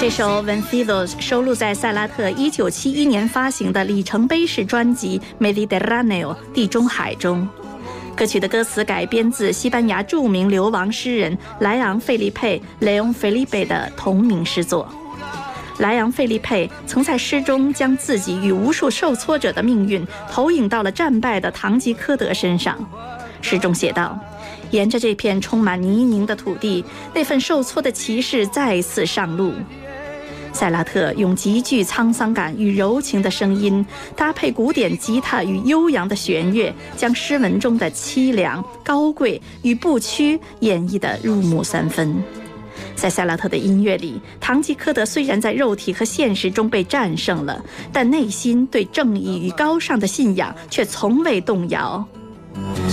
这首 Vencidos 收录在塞拉特1971年发行的里程碑式专辑 Mediterráneo 地中海中。歌曲的歌词改编自西班牙著名流亡诗人莱昂·费利佩 León Felipe 的同名诗作。莱昂·费利佩曾在诗中将自己与无数受挫者的命运投影到了战败的堂吉诃德身上。诗中写道：沿着这片充满泥泞的土地，那份受挫的骑士再次上路。塞拉特用极具沧桑感与柔情的声音，搭配古典吉他与悠扬的弦乐，将诗文中的凄凉、高贵与不屈演绎得入木三分。在塞拉特的音乐里，堂吉诃德虽然在肉体和现实中被战胜了，但内心对正义与高尚的信仰却从未动摇。